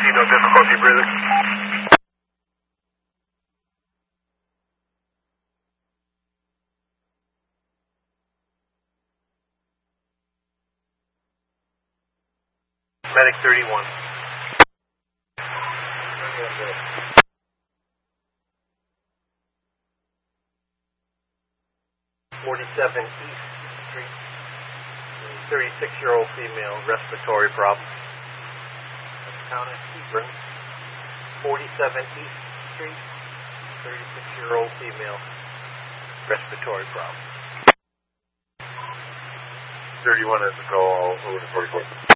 see no difficulty breathing. Medic 31. 47 East Street, 36-year-old female, respiratory problem. Countess Hebron, 47 East Street, 36-year-old female, respiratory problem. 31 has to go all over to 44.